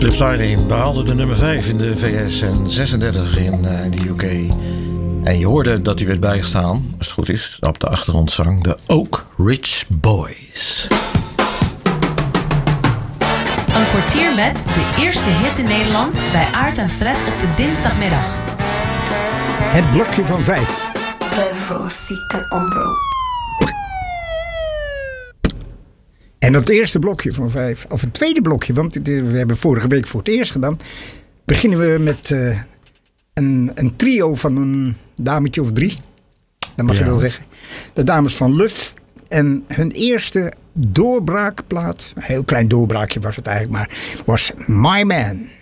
Slip Sliding behaalde de nummer 5 in de VS en 36 in de UK. En je hoorde dat hij werd bijgestaan, als het goed is, op de achtergrondzang, de Oak Ridge Boys. Een kwartier met de eerste hit in Nederland bij Aart en Fred op de dinsdagmiddag. Het blokje van 5. Veronica Ombro. En dat eerste blokje van 5, of het tweede blokje, want we hebben vorige week voor het eerst gedaan, beginnen we met een trio van een dametje of 3. Dat mag je wel zeggen. De dames van Luf. En hun eerste doorbraakplaat, een heel klein doorbraakje was het eigenlijk maar, was My Man.